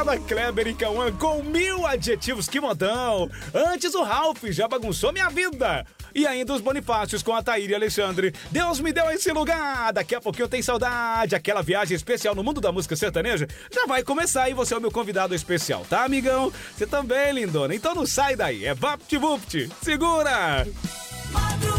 Paula, Kleber e Cauã com 1000 adjetivos, que modão. Antes o Ralph já bagunçou minha vida. E ainda os Bonifácios com a Thaíra e Alexandre. Deus me deu esse lugar. Daqui a pouquinho eu tenho saudade. Aquela viagem especial no mundo da música sertaneja já vai começar e você é o meu convidado especial, tá, amigão? Você também, lindona. Então não sai daí. É VaptVupt. Segura!